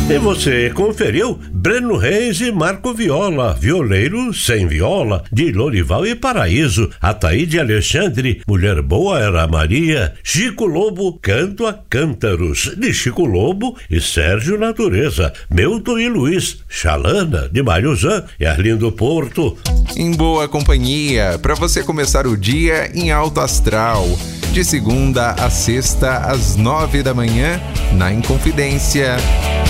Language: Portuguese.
E você conferiu Breno Reis e Marco Viola, Violeiro sem Viola, de Lorival e Paraíso, Ataíde Alexandre, Mulher Boa Era Maria, Chico Lobo, Canto a Cântaros, de Chico Lobo e Sérgio Natureza, Milton e Luiz, Xalana, de Mário Zan e Arlindo Porto. Em boa companhia, para você começar o dia em alto astral, de segunda a sexta às 9 da manhã, na Inconfidência.